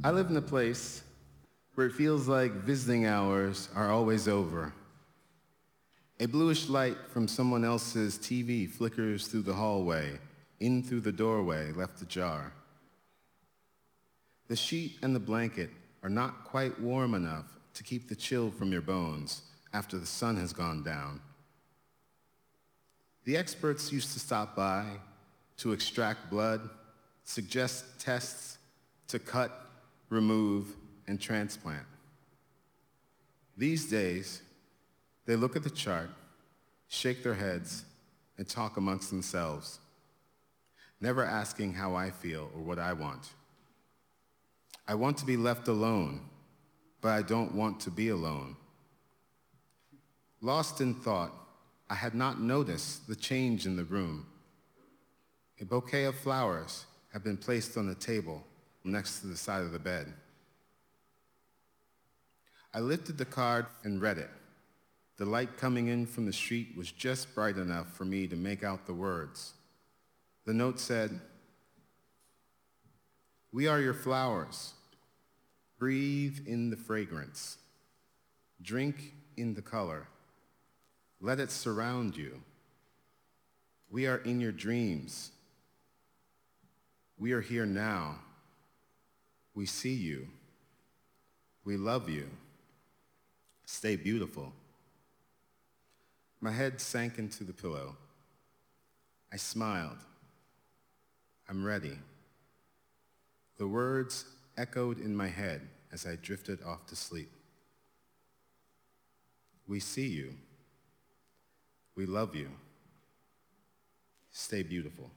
I live in a place where it feels like visiting hours are always over. A bluish light from someone else's TV flickers through the hallway, in through the doorway left ajar. The sheet and the blanket are not quite warm enough to keep the chill from your bones after the sun has gone down. The experts used to stop by to extract blood, suggest tests to cut, remove, and transplant. These days, they look at the chart, shake their heads, and talk amongst themselves, never asking how I feel or what I want. I want to be left alone, but I don't want to be alone. Lost in thought, I had not noticed the change in the room. A bouquet of flowers had been placed on the table next to the side of the bed. I lifted the card and read it. The light coming in from the street was just bright enough for me to make out the words. The note said, "We are your flowers. Breathe in the fragrance. Drink in the color. Let it surround you. We are in your dreams. We are here now. We see you. We love you. Stay beautiful." My head sank into the pillow. I smiled. I'm ready. The words echoed in my head as I drifted off to sleep. We see you. We love you. Stay beautiful.